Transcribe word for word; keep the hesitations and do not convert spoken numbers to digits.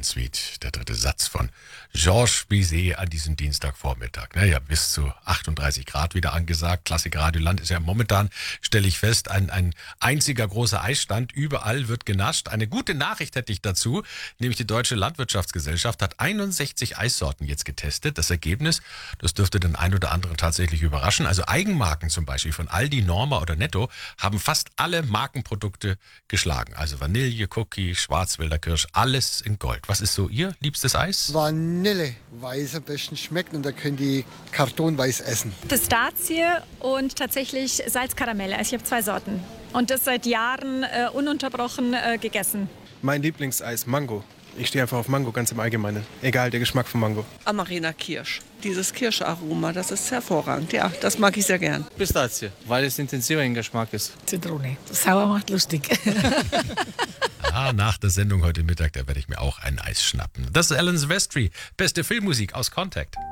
Short and Sweet, der dritte Satz von Georges Bizet an diesem Dienstagvormittag. Naja, bis zu achtunddreißig Grad wieder angesagt. Klassik Radioland ist ja momentan, stelle ich fest, ein, ein einziger großer Eisstand. Überall wird genascht. Eine gute Nachricht hätte ich dazu, nämlich die Deutsche Landwirtschaftsgesellschaft hat einundsechzig Eissorten jetzt getestet. Das Ergebnis, das dürfte den einen oder anderen tatsächlich überraschen. Also Eigenmarken zum Beispiel von Aldi, Norma oder Netto haben fast alle Markenprodukte geschlagen. Also Vanille, Cookie, Schwarzwälder Kirsch, alles in Gold. Was ist so Ihr liebstes Eis? Vanille, weiß am besten schmeckt und da können die kartonweiß essen. Pistazie und tatsächlich Salzkaramelle. Also ich habe zwei Sorten. Und das seit Jahren äh, ununterbrochen äh, gegessen. Mein Lieblingseis, Mango. Ich stehe einfach auf Mango ganz im Allgemeinen. Egal, der Geschmack von Mango. Amarena Kirsch. Dieses Kirscharoma, das ist hervorragend. Ja, das mag ich sehr gern. Pistazie, weil es intensiver im Geschmack ist. Zitrone. Sauer macht lustig. Ah, nach der Sendung heute Mittag, da werde ich mir auch ein Eis schnappen. Das ist Alan Silvestri, beste Filmmusik aus Contact.